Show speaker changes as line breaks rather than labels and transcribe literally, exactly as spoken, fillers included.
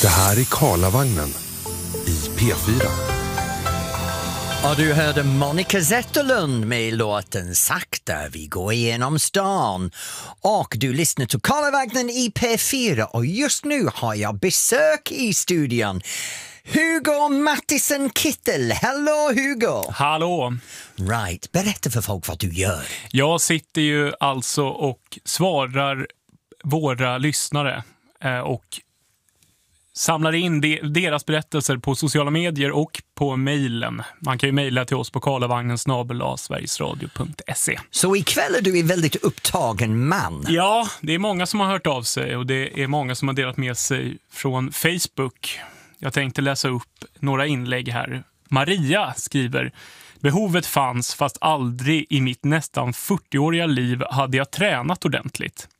Det här är Karlavagnen i P fyra.
Och du hörde Monica Zetterlund med låten Sakta vi går igenom stan. Och du lyssnar till Karlavagnen i P fyra och just nu har jag besök i studion. Hugo Mattisson Kittel. Hello Hugo.
Hallå.
Right, berätta för folk vad du gör.
Jag sitter ju alltså och svarar våra lyssnare eh, och samlar in de, deras berättelser på sociala medier och på mejlen. Man kan ju mejla till oss på karlavagnen snabel-a sverigesradio punkt se.
Så ikväll är du en väldigt upptagen man.
Ja, det är många som har hört av sig och det är många som har delat med sig från Facebook. Jag tänkte läsa upp några inlägg här. Maria skriver: behovet fanns fast aldrig i mitt nästan fyrtioåriga liv hade jag tränat ordentligt.